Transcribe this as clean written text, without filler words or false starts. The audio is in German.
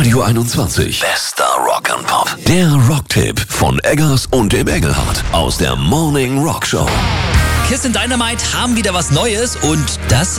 Radio 21. Bester Rock and Pop. Der Rocktipp von Eggers und dem Engelhardt aus der Morning Rock Show. Kiss and Dynamite haben wieder was Neues und das